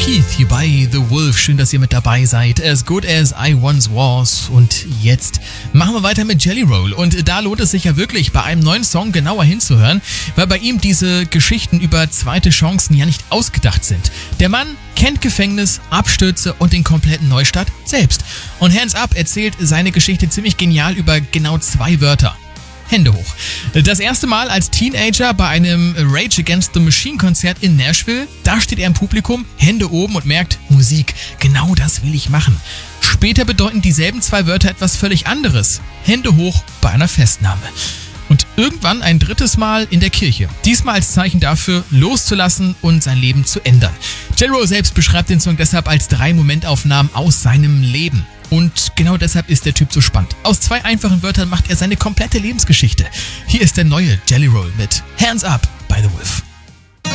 Keith hier bei The Wolf. Schön, dass ihr mit dabei seid. As Good As I Once Was. Und jetzt machen wir weiter mit Jelly Roll. Und da lohnt es sich ja wirklich, bei einem neuen Song genauer hinzuhören, weil bei ihm diese Geschichten über zweite Chancen ja nicht ausgedacht sind. Der Mann kennt Gefängnis, Abstürze und den kompletten Neustart selbst. Und Hands Up erzählt seine Geschichte ziemlich genial über genau 2 Wörter. Hände hoch. Das erste Mal als Teenager bei einem Rage Against the Machine Konzert in Nashville. Da steht er im Publikum, Hände oben und merkt, Musik, genau das will ich machen. Später bedeuten dieselben 2 Wörter etwas völlig anderes. Hände hoch bei einer Festnahme. Und irgendwann ein drittes Mal in der Kirche. Diesmal als Zeichen dafür, loszulassen und sein Leben zu ändern. Jelly Roll selbst beschreibt den Song deshalb als 3 Momentaufnahmen aus seinem Leben. Und genau deshalb ist der Typ so spannend. Aus 2 einfachen Wörtern macht er seine komplette Lebensgeschichte. Hier ist der neue Jelly Roll mit Hands Up by The Wolf.